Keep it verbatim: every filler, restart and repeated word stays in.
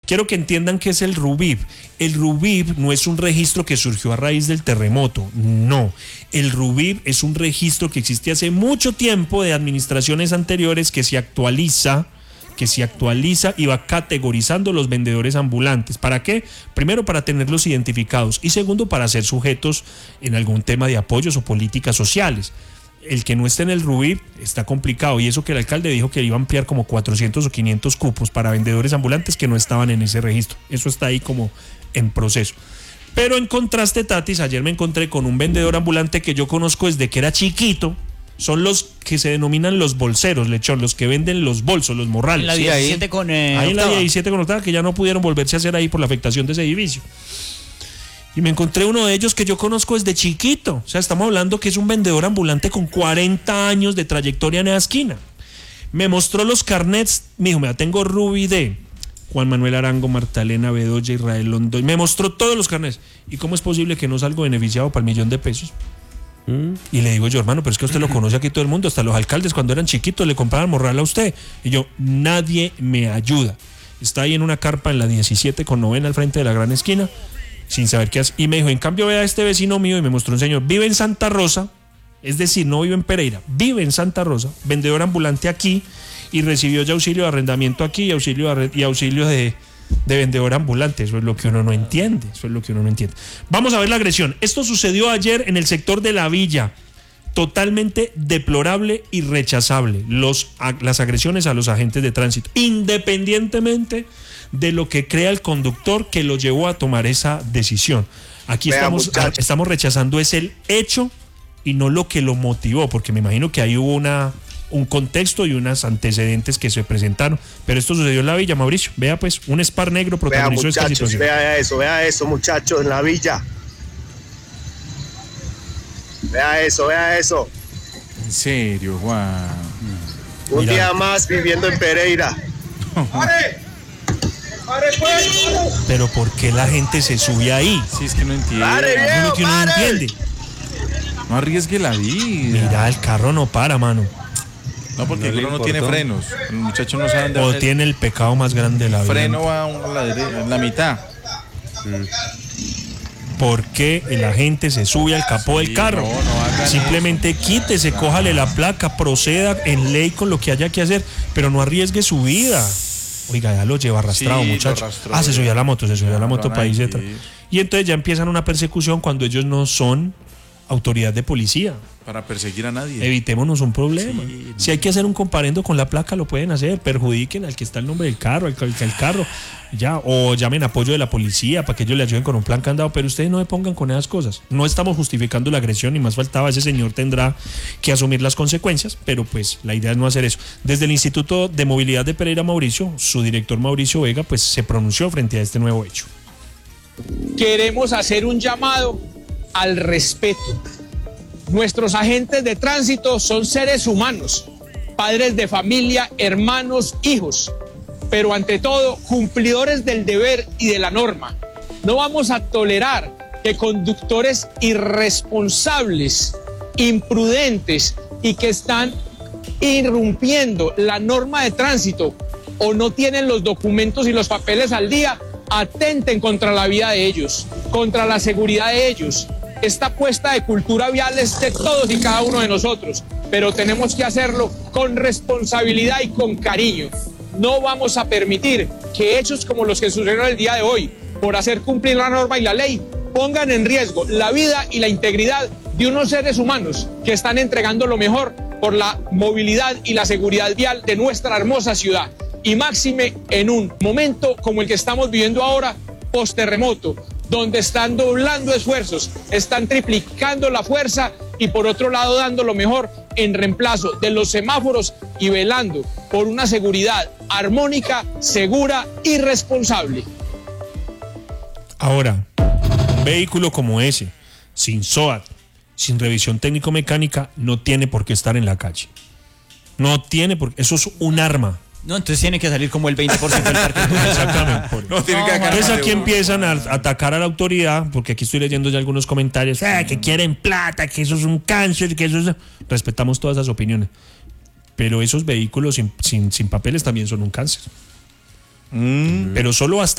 quiero que entiendan qué es el RUVIP. El RUVIP no es un registro que surgió a raíz del terremoto, no. El RUVIP es un registro que existe hace mucho tiempo de administraciones anteriores que se actualiza, que se actualiza y va categorizando los vendedores ambulantes. ¿Para qué? Primero, para tenerlos identificados y segundo, para ser sujetos en algún tema de apoyos o políticas sociales. El que no esté en el RUVIP está complicado, y eso que el alcalde dijo que iba a ampliar como cuatrocientos o quinientos cupos para vendedores ambulantes que no estaban en ese registro. Eso está ahí como en proceso. Pero en contraste, Tatis, ayer me encontré con un vendedor ambulante que yo conozco desde que era chiquito. Son los que se denominan los bolseros, Lechón, los que venden los bolsos, los morrales. En la diecisiete sí, con eh, ahí en la octava. diecisiete con octava, que ya no pudieron volverse a hacer ahí por la afectación de ese edificio. Y me encontré uno de ellos que yo conozco desde chiquito. O sea, estamos hablando que es un vendedor ambulante con cuarenta años de trayectoria en esa esquina. Me mostró los carnets, me dijo, mira, tengo Ruby D, Juan Manuel Arango, Martalena Bedoya, Israel Londoy. Me mostró todos los carnets. ¿Y cómo es posible que no salgo beneficiado para el millón de pesos? ¿Mm? Y le digo yo, hermano, pero es que usted lo conoce aquí todo el mundo, hasta los alcaldes cuando eran chiquitos le compraban morral a usted. Y yo, nadie me ayuda. Está ahí en una carpa en la diecisiete con novena al frente de la gran esquina, sin saber qué hace. Y me dijo, en cambio vea a este vecino mío, y me mostró un señor, vive en Santa Rosa, es decir, no vive en Pereira, vive en Santa Rosa, vendedor ambulante aquí, y recibió ya auxilio de arrendamiento aquí y auxilio de, y auxilio de, de vendedor ambulante. Eso es lo que uno no entiende, eso es lo que uno no entiende. Vamos a ver la agresión. Esto sucedió ayer en el sector de La Villa, totalmente deplorable y rechazable, los, las agresiones a los agentes de tránsito, independientemente de lo que crea el conductor que lo llevó a tomar esa decisión. Aquí Vea, estamos, a, estamos rechazando es el hecho y no lo que lo motivó, porque me imagino que ahí hubo una, un contexto y unos antecedentes que se presentaron, pero esto sucedió en La Villa, Mauricio. Vea pues, un Spar negro protagonizó vea, esta situación. Vea eso, vea eso, muchachos, en La Villa. Vea eso, vea eso. En serio, Juan. Un Mira. día más viviendo en Pereira. Pero ¿por qué la gente se sube ahí? Sí, es que no entiendo. ¡Pare, Es viejo, lo que uno no pare! entiende. No arriesgue la vida. Mira, el carro no para, mano. No, porque No el le carro no tiene importó. frenos. El muchacho no sabe O andar. tiene el pecado más grande de la El vida. freno va a la, dere- la mitad. ¿Por qué la gente se sube al capó Sí, del carro? no, no hagan Simplemente quítese, cójale la placa, proceda en ley con lo que haya que hacer, pero no arriesgue su vida. Oiga, ya lo lleva arrastrado, Sí, lo muchacho. arrastró, Ah, se subió a la moto, se subió Ya, a la moto lo van para a irse detrás. ir. Y entonces ya empiezan una persecución cuando ellos no son autoridad de policía. Para perseguir a nadie. Evitémonos un problema. Sí, Si hay que hacer un comparendo con la placa, lo pueden hacer. Perjudiquen al que está el nombre del carro, al que el carro, ya. O llamen apoyo de la policía para que ellos le ayuden con un plan candado. Pero ustedes no me pongan con esas cosas. No estamos justificando la agresión, ni más faltaba. Ese señor tendrá que asumir las consecuencias, pero pues la idea es no hacer eso. Desde el Instituto de Movilidad de Pereira, Mauricio, su director Mauricio Vega, pues se pronunció frente a este nuevo hecho. Queremos hacer un llamado al respeto. Nuestros agentes de tránsito son seres humanos, padres de familia, hermanos, hijos, pero ante todo cumplidores del deber y de la norma. No vamos a tolerar que conductores irresponsables, imprudentes y que están irrumpiendo la norma de tránsito o no tienen los documentos y los papeles al día, atenten contra la vida de ellos, contra la seguridad de ellos. Esta apuesta de cultura vial es de todos y cada uno de nosotros, pero tenemos que hacerlo con responsabilidad y con cariño. No vamos a permitir que hechos como los que sucedieron el día de hoy, por hacer cumplir la norma y la ley, pongan en riesgo la vida y la integridad de unos seres humanos que están entregando lo mejor por la movilidad y la seguridad vial de nuestra hermosa ciudad. Y máxime en un momento como el que estamos viviendo ahora, post-terremoto, donde están doblando esfuerzos, están triplicando la fuerza y por otro lado dando lo mejor en reemplazo de los semáforos y velando por una seguridad armónica, segura y responsable. Ahora, un vehículo como ese, sin S O A T, sin revisión técnico-mecánica, no tiene por qué estar en la calle. No tiene por qué, eso es un arma. No, entonces tiene que salir como el veinte por ciento del parque. Exactamente. No, tiene que Entonces acabar aquí de- empiezan a atacar a la autoridad, porque aquí estoy leyendo ya algunos comentarios, ah, que quieren plata, que eso es un cáncer, que eso es... Respetamos todas esas opiniones, pero esos vehículos sin, sin, sin papeles también son un cáncer. Mm. Pero solo hasta